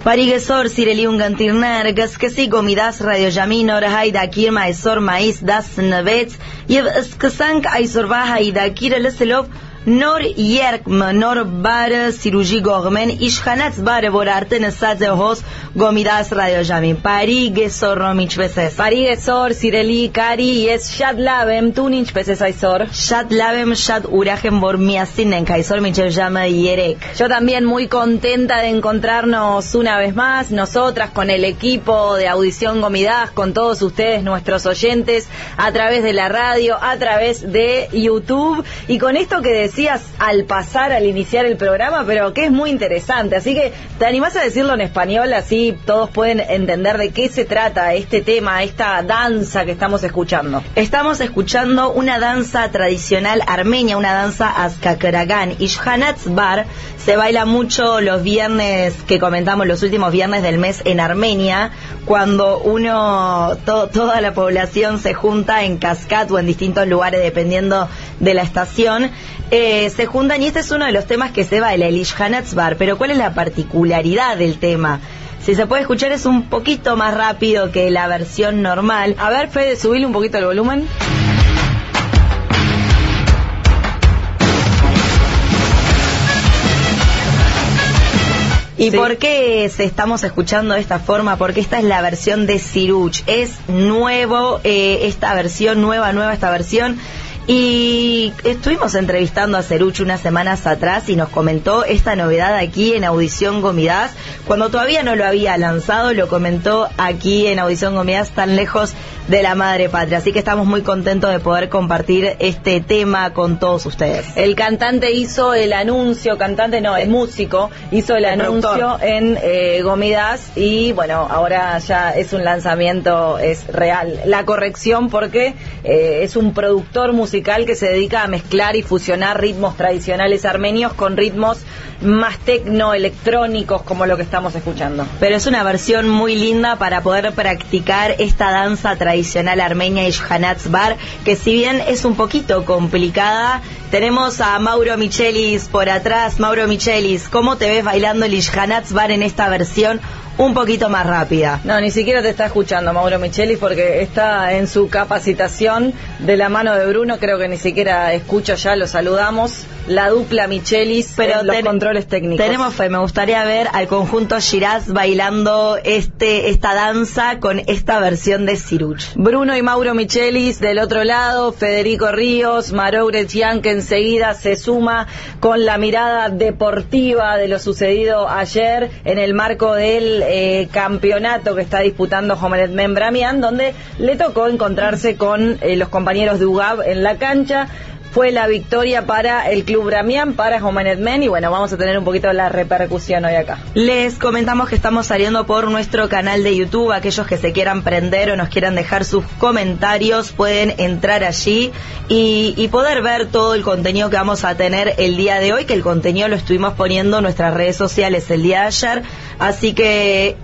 Parigesor Sireliun Gantirnar, Gaskasi Gomidas Radio Yaminor, Haidakir Maesor Mais Das Nevets, Yev Skasank Aisorva Haidakir Leselov, Nor Yerkm, Nor Bar Siruji Gormen, Ishkanats Bar Borarten Sazehos, Gomidas Radio Yamin, Parigesor Romich Veses. Parigesor Sireli Kari, Yes Shad Lavem, Tunich Veses Aisor. Shad Lavem, Shad Urajem Bormiasinen, Kaisor Michel Llama Yerek. Yo también muy contenta de encontrarnos una vez más, nosotras con el equipo de Audición Gomidas, con todos ustedes, nuestros oyentes, a través de la radio, a través de YouTube, y con esto que decías al pasar, al iniciar el programa, pero que es muy interesante, así que te animás a decirlo en español, así todos pueden entender de qué se trata este tema, esta danza que estamos escuchando. Estamos escuchando una danza tradicional armenia, una danza Azkakaragan. Ishkanats Bar se baila mucho los viernes que comentamos, los últimos viernes del mes en Armenia, cuando toda la población se junta en Cascat o en distintos lugares dependiendo de la estación, se juntan, y este es uno de los temas que se baila, el Ishkanats Bar. Pero ¿cuál es la particularidad del tema? Si se puede escuchar, es un poquito más rápido que la versión normal. A ver, Fede, subile un poquito el volumen. ¿Y sí? ¿Por qué estamos escuchando de esta forma? Porque esta es la versión de Siruch. Es nuevo, esta versión, esta versión. Y estuvimos entrevistando a Siruch unas semanas atrás y nos comentó esta novedad aquí en Audición Gomidas. Cuando todavía no lo había lanzado, lo comentó aquí en Audición Gomidas, tan lejos de la madre patria. Así que estamos muy contentos de poder compartir este tema con todos ustedes. El cantante hizo el anuncio, el músico hizo el anuncio productor en Gomidas, y bueno, ahora ya es un lanzamiento, es real. La corrección, porque es un productor musical que se dedica a mezclar y fusionar ritmos tradicionales armenios con ritmos más tecno-electrónicos, como lo que estamos escuchando. Pero es una versión muy linda para poder practicar esta danza tradicional armenia, Ishkanats Bar, que si bien es un poquito complicada. Tenemos a Mauro Michelis por atrás. Mauro Michelis, ¿cómo te ves bailando el Ishkanats Bar en esta versión un poquito más rápida? No, ni siquiera te está escuchando Mauro Michelis, porque está en su capacitación de la mano de Bruno. Creo que ni siquiera escucha, ya lo saludamos, la dupla Michelis, pero los controles técnicos. Tenemos fe, me gustaría ver al conjunto Shiraz bailando esta danza con esta versión de Siruch. Bruno y Mauro Michelis del otro lado, Federico Ríos, Maroure Chian, que enseguida se suma con la mirada deportiva de lo sucedido ayer en el marco del campeonato que está disputando Homenet Men Bramian, donde le tocó encontrarse con los compañeros de UGAB en la cancha. Fue la victoria para el Club Bramian, para Homenet Men, y bueno, vamos a tener un poquito la repercusión hoy acá. Les comentamos que estamos saliendo por nuestro canal de YouTube. Aquellos que se quieran prender o nos quieran dejar sus comentarios pueden entrar allí y poder ver todo el contenido que vamos a tener el día de hoy, que el contenido lo estuvimos poniendo en nuestras redes sociales el día de ayer. Así que